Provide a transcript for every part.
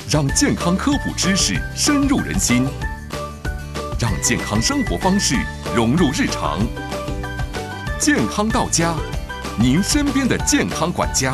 让健康科普知识深入人心，让健康生活方式融入日常。健康到家，您身边的健康管家。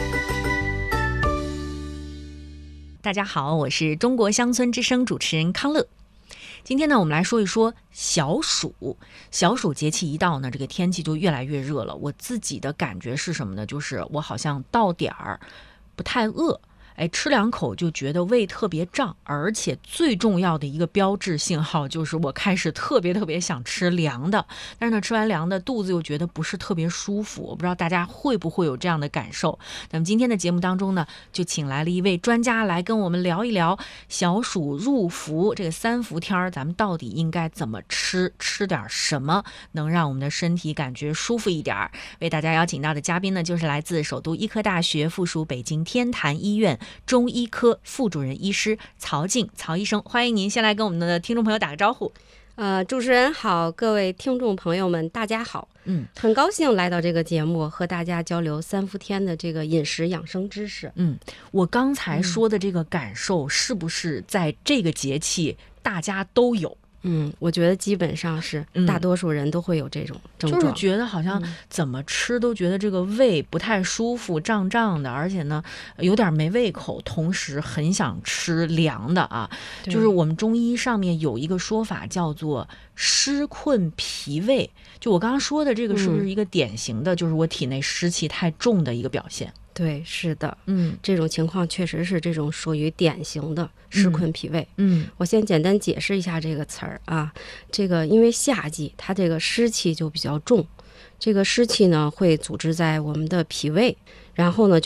大家好，我是中国乡村之声主持人康乐。今天呢，我们来说一说小暑。小暑节气一到呢，这个天气就越来越热了。我自己的感觉是什么呢？就是我好像到点儿不太饿，吃两口就觉得胃特别胀，而且最重要的一个标志信号就是我开始特别想吃凉的，但是呢，吃完凉的肚子又觉得不是特别舒服。我不知道大家会不会有这样的感受。那么今天的节目当中呢，就请来了一位专家来跟我们聊一聊小暑入伏这个3伏天，咱们到底应该怎么吃点什么能让我们的身体感觉舒服一点。为大家邀请到的嘉宾呢，就是来自首都医科大学附属北京天坛医院中医科副主任医师曹静曹医生。欢迎您先来跟我们的听众朋友打个招呼。 主持人好，各位听众朋友们大家好。很高兴来到这个节目，和大家交流3伏天的这个饮食养生知识。 我刚才说的这个感受，是不是在这个节气大家都有？ 我觉得基本上是大多数人都会有这种症状， 就是觉得好像怎么吃都觉得这个胃不太舒服，胀胀的，而且呢有点没胃口，同时很想吃凉的啊。就是我们中医上面有一个说法叫做湿困脾胃，就我刚刚说的这个是不是一个典型的，就是我体内湿气太重的一个表现？ 对，是的，这种情况确实是这种属于典型的湿困脾胃。我先简单解释一下这个词儿啊，这个因为夏季它这个湿气就比较重，这个湿气呢会组织在我们的脾胃，然后呢